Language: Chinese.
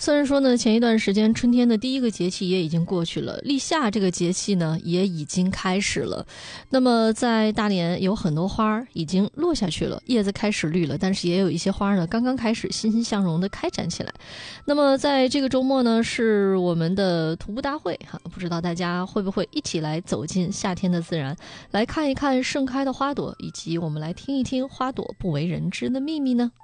虽然说呢，前一段时间春天的第一个节气也已经过去了，立夏这个节气呢也已经开始了。那么在大连有很多花儿已经落下去了，叶子开始绿了，但是也有一些花呢刚刚开始欣欣向荣的开展起来。那么在这个周末呢，是我们的徒步大会哈，不知道大家会不会一起来走进夏天的自然，来看一看盛开的花朵，以及我们来听一听花朵不为人知的秘密呢？